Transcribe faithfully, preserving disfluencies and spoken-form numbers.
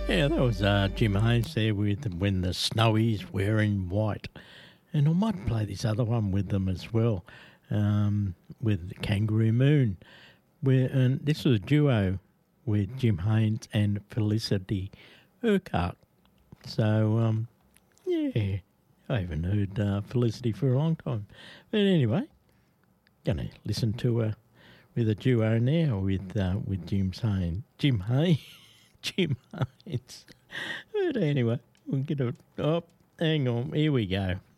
Yeah, that was uh, Jim Haynes there with When the Snowies Wearing White. And I might play this other one with them as well, um, with Kangaroo Moon. Where, and this was a duo with Jim Haynes and Felicity Urquhart. So, um, yeah, I haven't heard uh, Felicity for a long time. But anyway, going to listen to her with a duo now with uh, with Jim Haynes. Jim Haynes. Jim Haynes. But anyway, we'll get it. Oh, hang on. Here we go.